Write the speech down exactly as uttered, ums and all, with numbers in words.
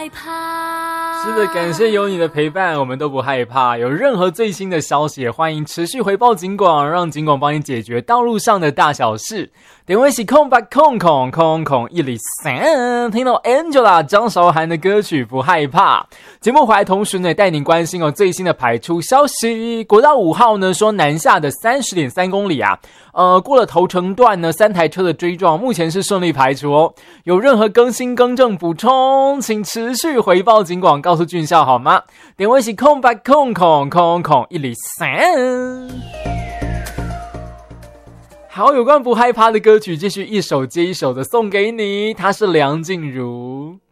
害怕。 是的，感谢有你的陪伴，我们都不害怕。有任何最新的消息，也欢迎持续回报警广，让警广帮你解决道路上的大小事。点位是空白空空空空一里三，听到 Angela 张韶涵的歌曲《不害怕》。节目回来同时呢，带您关心哦最新的排出消息。国道五号呢说南下的 三十点三公里啊，呃过了头城段呢，三台车的追撞目前是顺利排除哦。有任何更新更正补充，请持续回报警广，告诉俊孝好吗？点位是空白空空空空一里三。好，有关不害怕的歌曲继续一首接一首的送给你，她是梁静茹。